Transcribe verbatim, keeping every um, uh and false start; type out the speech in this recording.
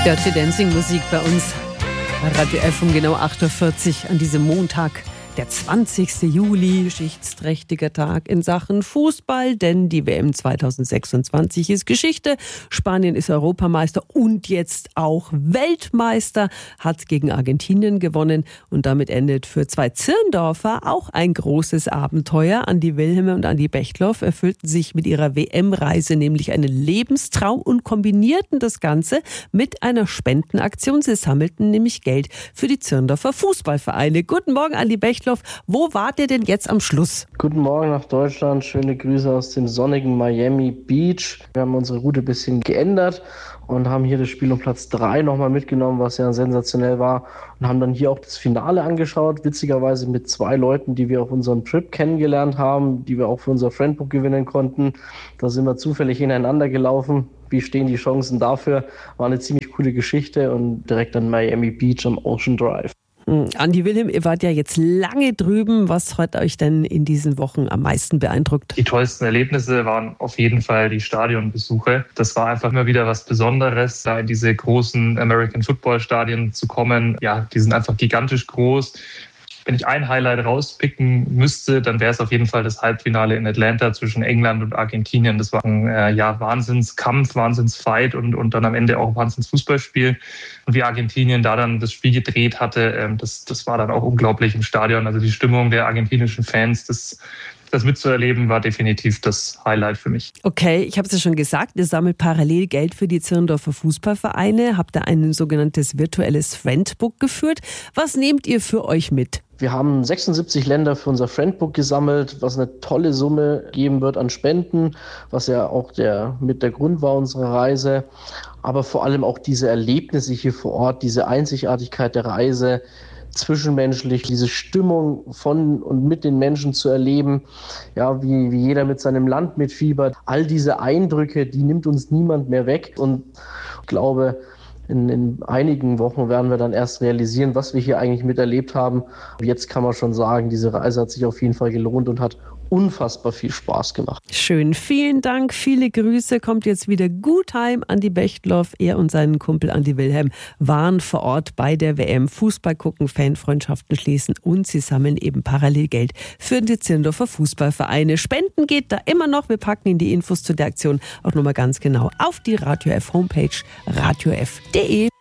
Dirty Dancing Musik bei uns bei Radio F um genau acht Uhr vierzig an diesem Montag. Der zwanzigsten Juli, schichtsträchtiger Tag in Sachen Fußball, denn die W M zwanzig sechsundzwanzig ist Geschichte. Spanien ist Europameister und jetzt auch Weltmeister, hat gegen Argentinien gewonnen und damit endet für zwei Zirndorfer auch ein großes Abenteuer. Andi Wilhelme und Andi Bechtloff erfüllten sich mit ihrer W M-Reise nämlich einen Lebenstraum und kombinierten das Ganze mit einer Spendenaktion. Sie sammelten nämlich Geld für die Zirndorfer Fußballvereine. Guten Morgen, Andi Bechtloff. Wo wart ihr denn jetzt am Schluss? Guten Morgen nach Deutschland. Schöne Grüße aus dem sonnigen Miami Beach. Wir haben unsere Route ein bisschen geändert und haben hier das Spiel um Platz drei nochmal mitgenommen, was ja sensationell war. Und haben dann hier auch das Finale angeschaut. Witzigerweise mit zwei Leuten, die wir auf unserem Trip kennengelernt haben, die wir auch für unser Friendbook gewinnen konnten. Da sind wir zufällig ineinander gelaufen. Wie stehen die Chancen dafür? War eine ziemlich coole Geschichte und direkt an Miami Beach am Ocean Drive. Andi Wilhelm, ihr wart ja jetzt lange drüben. Was hat euch denn in diesen Wochen am meisten beeindruckt? Die tollsten Erlebnisse waren auf jeden Fall die Stadionbesuche. Das war einfach immer wieder was Besonderes, da in diese großen American Football Stadien zu kommen. Ja, die sind einfach gigantisch groß. Wenn ich ein Highlight rauspicken müsste, dann wäre es auf jeden Fall das Halbfinale in Atlanta zwischen England und Argentinien. Das war ein äh, ja, Wahnsinnskampf, Wahnsinnsfight und, und dann am Ende auch ein Wahnsinnsfußballspiel. Und wie Argentinien da dann das Spiel gedreht hatte, ähm, das, das war dann auch unglaublich im Stadion. Also die Stimmung der argentinischen Fans, das Das mitzuerleben, war definitiv das Highlight für mich. Okay, ich habe es ja schon gesagt, ihr sammelt parallel Geld für die Zirndorfer Fußballvereine, habt da ein sogenanntes virtuelles Friendbook geführt. Was nehmt ihr für euch mit? Wir haben sechsundsiebzig Länder für unser Friendbook gesammelt, was eine tolle Summe geben wird an Spenden, was ja auch der, mit der Grund war unserer Reise. Aber vor allem auch diese Erlebnisse hier vor Ort, diese Einzigartigkeit der Reise, zwischenmenschlich, diese Stimmung von und mit den Menschen zu erleben, ja, wie, wie jeder mit seinem Land mitfiebert. All diese Eindrücke, die nimmt uns niemand mehr weg. Und ich glaube, in, in einigen Wochen werden wir dann erst realisieren, was wir hier eigentlich miterlebt haben. Jetzt kann man schon sagen, diese Reise hat sich auf jeden Fall gelohnt und hat unfassbar viel Spaß gemacht. Schön, vielen Dank, viele Grüße. Kommt jetzt wieder gut heim. Andi Bechtloff, er und sein Kumpel Andi Wilhelm waren vor Ort bei der W M. Fußball gucken, Fanfreundschaften schließen und sie sammeln eben parallel Geld für die Zirndorfer Fußballvereine. Spenden geht da immer noch. Wir packen Ihnen die Infos zu der Aktion auch nochmal ganz genau auf die Radio F Homepage radio f punkt de.